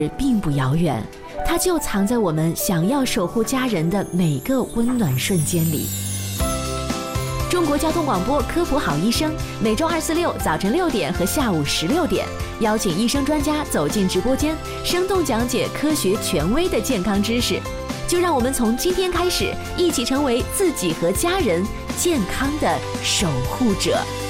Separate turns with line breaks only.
并不遥远，它就藏在我们想要守护家人的每个温暖瞬间里。中国交通广播科普好医生，每周2、4、6早晨6点和下午16点，邀请医生专家走进直播间，生动讲解科学权威的健康知识。就让我们从今天开始，一起成为自己和家人健康的守护者。